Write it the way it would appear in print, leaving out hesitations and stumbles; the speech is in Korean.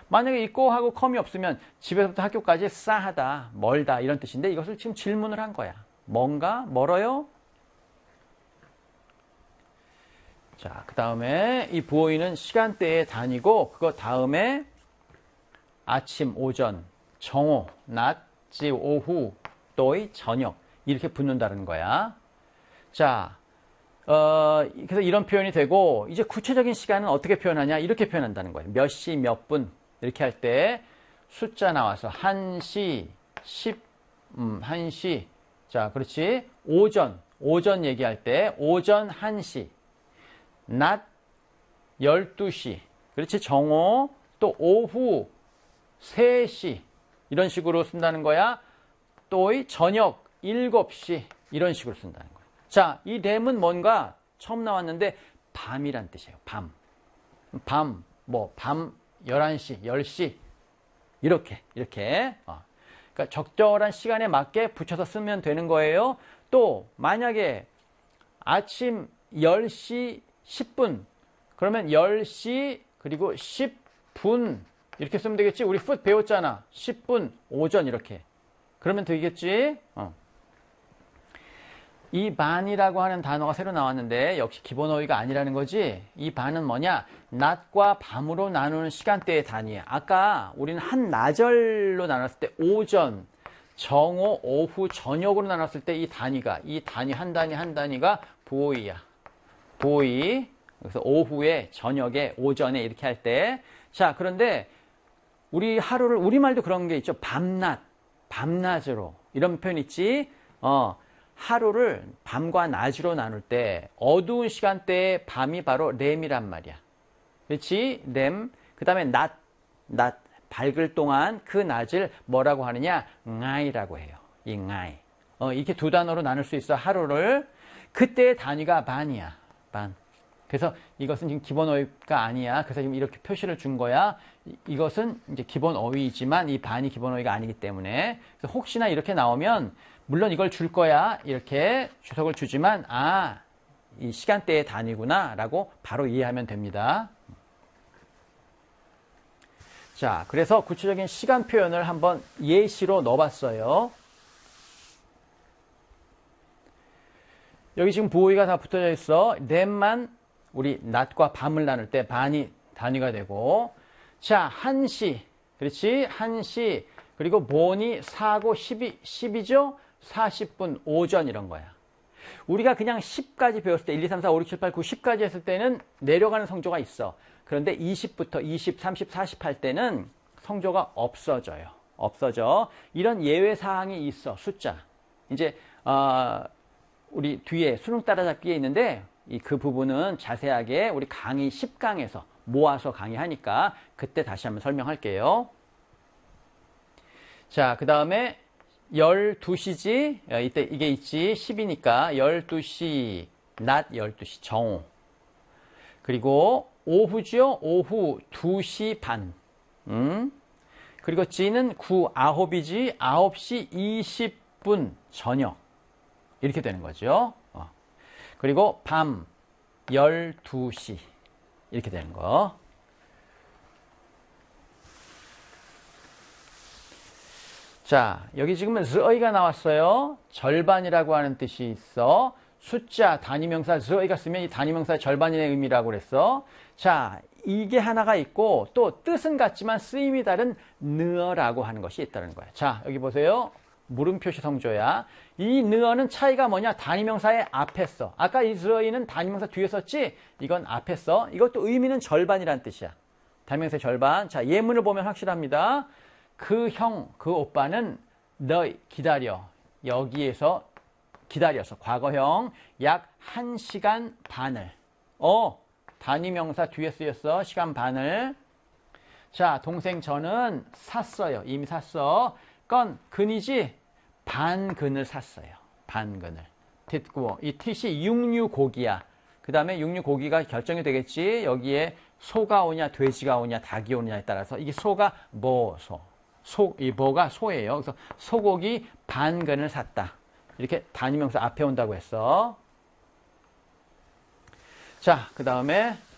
만약에 있고하고 컴이 없으면 집에서부터 학교까지 싸하다, 멀다 이런 뜻인데 이것을 지금 질문을 한 거야. 뭔가 멀어요? 자, 그 다음에 이 부호이는 시간대의 단위고 그거 다음에 아침, 오전, 정오, 낮, 지, 오후, 또의 저녁 이렇게 붙는다는 거야. 자, 그래서 이런 표현이 되고 이제 구체적인 시간은 어떻게 표현하냐 이렇게 표현한다는 거예요. 몇 시, 몇 분 이렇게 할 때 숫자 나와서 1시, 1시 자, 그렇지. 오전 얘기할 때 오전 1시 낮 12시 그렇지. 정오 또 오후 3시 이런 식으로 쓴다는 거야. 또의 저녁 7시 이런 식으로 쓴다는 거야. 자, 이 램은 뭔가 처음 나왔는데 밤이란 뜻이에요. 밤, 밤 11시, 10시 이렇게 그러니까 적절한 시간에 맞게 붙여서 쓰면 되는 거예요. 또 만약에 아침 10시 10분 그러면 10시 그리고 10분 이렇게 쓰면 되겠지. 우리 풋 배웠잖아. 10분 오전 이렇게 그러면 되겠지. 이 반이라고 하는 단어가 새로 나왔는데 역시 기본 어휘가 아니라는 거지. 이 반은 뭐냐? 낮과 밤으로 나누는 시간대의 단위야. 아까 우리는 한나절로 나눴을 때 오전, 정오, 오후, 저녁으로 나눴을 때 이 단위 한 단위가 부호이야. 부호이. 그래서 오후에, 저녁에, 오전에 이렇게 할 때. 자, 그런데 우리 하루를 우리말도 그런 게 있죠. 밤낮으로 이런 표현 있지. 하루를 밤과 낮으로 나눌 때 어두운 시간대의 밤이 바로 램이란 말이야. 그렇지? 램. 그 다음에 낮 밝을 동안 그 낮을 뭐라고 하느냐? nga이라고 해요. 이 nga이. 이렇게 두 단어로 나눌 수 있어. 하루를. 그때의 단위가 반이야. 반. 그래서 이것은 지금 기본 어휘가 아니야. 그래서 지금 이렇게 표시를 준 거야. 이것은 이제 기본 어휘이지만 이 반이 기본 어휘가 아니기 때문에 그래서 혹시나 이렇게 나오면 물론 이걸 줄 거야. 이렇게 주석을 주지만 이 시간대의 단위구나 라고 바로 이해하면 됩니다. 자, 그래서 구체적인 시간 표현을 한번 예시로 넣어봤어요. 여기 지금 부호이가 다 붙어져 있어. 램만 우리 낮과 밤을 나눌 때 단위가 되고 자, 1시 그렇지? 1시 그리고 뭐니 4고 12죠? 40분 오전 이런 거야. 우리가 그냥 10까지 배웠을 때 1, 2, 3, 4, 5, 6, 7, 8, 9, 10까지 했을 때는 내려가는 성조가 있어. 그런데 20부터 20, 30, 40 할 때는 성조가 없어져. 이런 예외 사항이 있어. 숫자. 이제 우리 뒤에 수능 따라잡기에 있는데 그 부분은 자세하게 우리 강의 10강에서 모아서 강의하니까 그때 다시 한번 설명할게요. 자, 그 다음에 12시지. 이때 이게 있지. 10이니까 12시, 낮 12시, 정오. 그리고 오후죠. 오후 2시 반. 그리고 지는 9이지. 9시 20분 저녁. 이렇게 되는 거죠. 그리고 밤 12시. 이렇게 되는 거. 자, 여기 지금은 즈어이가 나왔어요. 절반이라고 하는 뜻이 있어. 숫자, 단위명사 즈어이가 쓰면 이 단위명사의 절반의 의미라고 그랬어. 자, 이게 하나가 있고 또 뜻은 같지만 쓰임이 다른 느어라고 하는 것이 있다는 거야. 자, 여기 보세요. 물음표시 성조야. 이 느어는 차이가 뭐냐? 단위명사의 앞에 써. 아까 이 즈어이는 단위명사 뒤에 썼지? 이건 앞에 써. 이것도 의미는 절반이란 뜻이야. 단위명사의 절반. 자, 예문을 보면 확실합니다. 그 형, 그 오빠는 너 기다려. 여기에서 기다려서 과거형 약 1시간 반을. 단위명사 뒤에 쓰였어. 시간 반을. 자, 동생 저는 샀어요. 이미 샀어. 근이지? 반근을 샀어요. 반근을. 듣고 이 뜻이 육류고기야. 그 다음에 육류고기가 결정이 되겠지. 여기에 소가 오냐 돼지가 오냐 닭이 오냐에 따라서 이게 소가 이 뭐가 소예요. 그래서 소고기 반근을 샀다. 이렇게 단위명사 앞에 온다고 했어. 자, 그 다음에